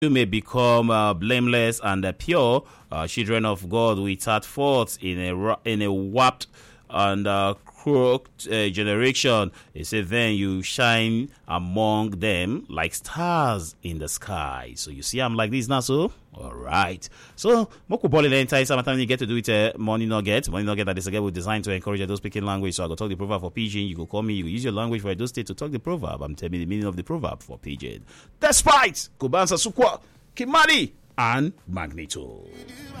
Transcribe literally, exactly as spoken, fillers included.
you may become uh, blameless and uh, pure, uh, children of God without fault in a in a warped and uh, crooked uh, generation. He said, then you shine among them like stars in the sky. So you see, I'm like this now, so all right. So Moku Boli the entire summertime you get to do it. Uh, morning nugget, morning nugget that is again was designed to encourage those speaking language. So I go talk the proverb for Pidgin. You go call me. You go use your language for those state to talk the proverb. I'm telling you the meaning of the proverb for Pidgin. Despite Kubansa Sukwa, Kimari, and Magneto.